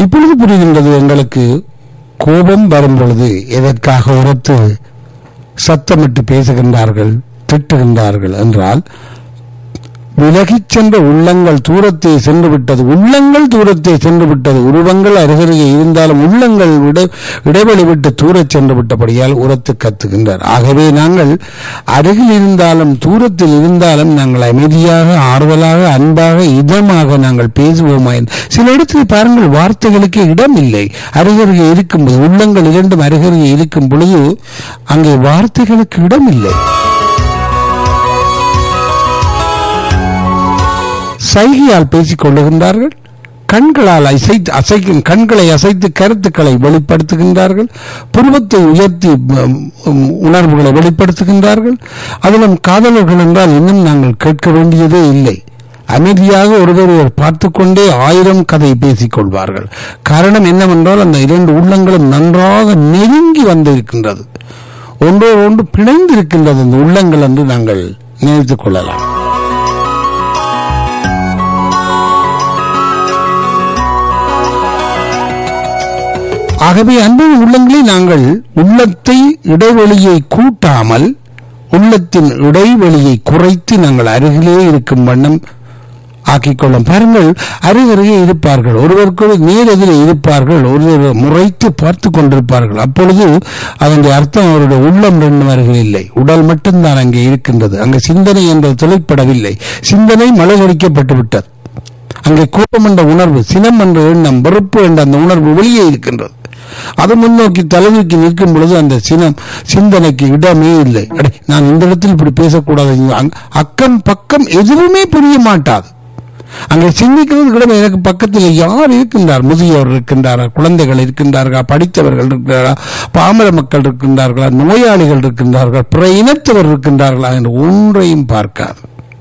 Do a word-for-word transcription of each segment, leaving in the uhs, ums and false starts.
இப்பொழுது புரிகின்றது எங்களுக்கு. கோபம் வரும் பொழுது எதற்காக உரத்து சத்தமிட்டு பேசுகின்றார்கள், திட்டுகின்றார்கள் என்றால், விலகிச் சென்ற உள்ளங்கள் தூரத்தை சென்று விட்டது. உள்ளங்கள் தூரத்தை சென்று விட்டது. உருவங்கள் அருகருகே இருந்தாலும் உள்ளங்கள் இடைவெளி விட்டு தூரச் சென்று விட்டபடியால் உரத்து கத்துகின்றார். ஆகவே நாங்கள் அருகில் இருந்தாலும் தூரத்தில் இருந்தாலும் நாங்கள் அமைதியாக, ஆறுதலாக, அன்பாக, இதமாக நாங்கள் பேசுவோமா. சில இடத்தில் பாருங்கள், வார்த்தைகளுக்கு இடம் இல்லை. அருகருகே இருக்கும்போது, உள்ளங்கள் இரண்டும் அருகருகே இருக்கும் பொழுது அங்கே வார்த்தைகளுக்கு இடம் இல்லை. சைகையால் பேசிக் கொள்ளுகின்றார்கள். கண்களால் அசைத்து அசைக்கும் கண்களை அசைத்து கருத்துக்களை வெளிப்படுத்துகின்றார்கள். புருவத்தை உயர்த்தி உணர்வுகளை வெளிப்படுத்துகின்றார்கள். அதிலும் காதலர்கள் என்றால் இன்னும் நாங்கள் கேட்க வேண்டியதே இல்லை. அமைதியாக ஒருவர் பார்த்து கொண்டே ஆயிரம் கதை பேசிக் கொள்வார்கள். காரணம் என்னவென்றால், அந்த இரண்டு உள்ளங்களும் நன்றாக நெருங்கி வந்திருக்கின்றது, ஒன்றோடு ஒன்று பிணைந்திருக்கின்றது அந்த உள்ளங்கள் என்று நாங்கள் நினைத்துக் கொள்ளலாம். ஆகவே அன்பின் உள்ளங்களை நாங்கள் உள்ளத்தை இடைவெளியை கூட்டாமல் உள்ளத்தின் இடைவெளியை குறைத்து நாங்கள் அருகிலே இருக்கும் வண்ணம் ஆக்கிக்கொள்ளும். பாருங்கள், அருகருகே இருப்பார்கள், ஒருவருக்கு நேரெதிரே இருப்பார்கள், ஒருவர் முறைத்து பார்த்து கொண்டிருப்பார்கள். அப்பொழுது அதனுடைய அர்த்தம் அவருடைய உள்ளம் ரெண்டு அருகில் இல்லை, உடல் மட்டும்தான் அங்கே இருக்கின்றது. அங்கே சிந்தனை என்ற தொலைப்படவில்லை. சிந்தனை மலைகடிக்கப்பட்டு விட்டது. அங்கே கோபம் என்ற உணர்வு, சினம் என்ற எண்ணம், வெறுப்பு என்ற அந்த உணர்வு வெளியே இருக்கின்றது. அது முன்னோக்கி தலைநோக்கி நிற்கும் பொழுது அந்த சினம் சிந்தனைக்கு இடமே இல்லை. நான் இந்த இடத்தில் இப்படி பேசக்கூடாது, அக்கம் பக்கம் எதுவுமே புரிய மாட்டாது. அங்கே சிந்திக்கிறது கிடமை. எனக்கு பக்கத்தில் யார் இருக்கின்றார்? முதியோர் இருக்கின்றாரா, குழந்தைகள் இருக்கின்றார்களா, படித்தவர்கள் இருக்கிறாரா, பாமர மக்கள் இருக்கின்றார்களா, நோயாளிகள் இருக்கின்றார்களா, பிற இனத்தவர் இருக்கின்றார்களா என்று ஒன்றையும் பார்க்காது.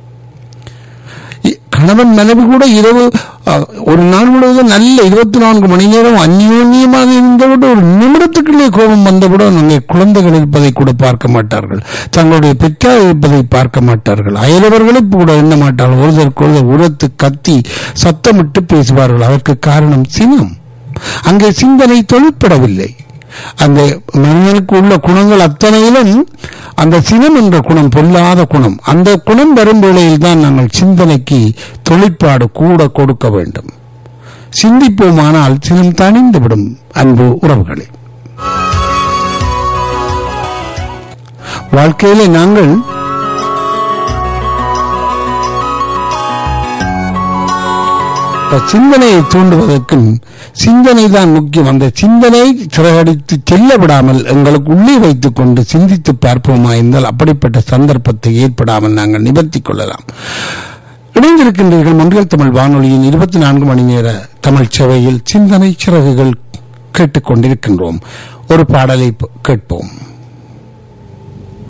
கணவன் மனைவி கூட இரவு ஒரு நாள் முழுவதும் நல்ல இருபத்தி நான்கு மணி நேரம் அந்யோன்யமாக இருந்தவிட ஒரு நிமிடத்துக்குள்ளே கோபம் வந்தவிட நாங்கள் குழந்தைகள் இருப்பதை கூட பார்க்க மாட்டார்கள், தங்களுடைய பெற்றார் இருப்பதை பார்க்க மாட்டார்கள், அயலவர்களை கூட எண்ண மாட்டார்கள். ஒருதற்கு ஒருவர் உரத்து கத்தி சத்தமிட்டு பேசுவார்கள். அதற்கு காரணம் சினம். அங்கே சிந்தனை தொழிற்படவில்லை. அந்த மனிதனுக்கு உள்ள குணங்கள் அத்தனையிலும் அந்த சினம் என்ற குணம் பொல்லாத குணம். அந்த குணம் வரும் வேளையில் தான் நாங்கள் சிந்தனைக்கு தொழிற்பாடு கூட கொடுக்க வேண்டும். சிந்திப்போமானால் சினம் தணிந்துவிடும். அன்பு உறவுகளே, வாழ்க்கையிலே நாங்கள் சிந்தனையை தூண்டுவதற்கும் சிந்தனை தான் முக்கியம். அந்த சிந்தனை சிறகடித்து செல்ல விடாமல் எங்களுக்கு உள்ளே வைத்துக் கொண்டு சிந்தித்து பார்ப்போமா இருந்தால் அப்படிப்பட்ட சந்தர்ப்பத்தை ஏற்படாமல் நாங்கள் நிவர்த்தி கொள்ளலாம். இணைந்திருக்கின்றீர்கள் மொன்றியல் தமிழ் வானொலியின் இருபத்தி நான்கு மணி நேர தமிழ் சேவையில் சிந்தனை சிறகுகள் கேட்டுக்கொண்டிருக்கின்றோம். ஒரு பாடலை கேட்போம்.